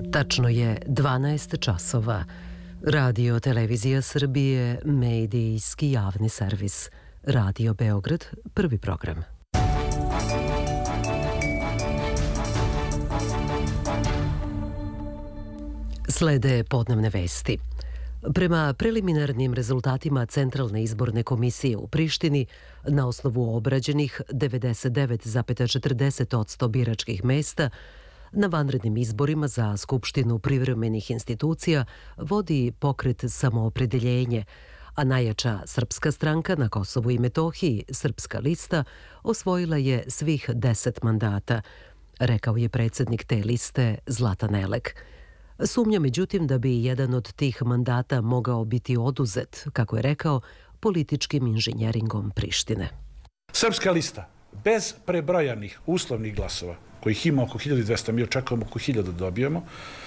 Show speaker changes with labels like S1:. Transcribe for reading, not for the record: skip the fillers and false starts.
S1: Tačno je 12 časova. Radio Televizija Srbije, medijski javni servis. Radio Beograd, prvi program. Slede podnevne vesti. Prema preliminarnim rezultatima Centralne izborne komisije u Prištini, na osnovu obrađenih 99,40% biračkih mesta, na vanrednim izborima za Skupštinu privremenih institucija vodi pokret Samoopredeljenje, a najjača srpska stranka na Kosovu i Metohiji, Srpska lista, osvojila je svih 10 mandata, rekao je predsjednik te liste Zlatan Elek. Sumnja međutim da bi jedan od tih mandata mogao biti oduzet, kako je rekao, političkim inženjeringom Prištine.
S2: Srpska lista, bez prebrojanih uslovnih glasova, kojih ima oko 1200, mi očekujemo oko 1000 dobijemo,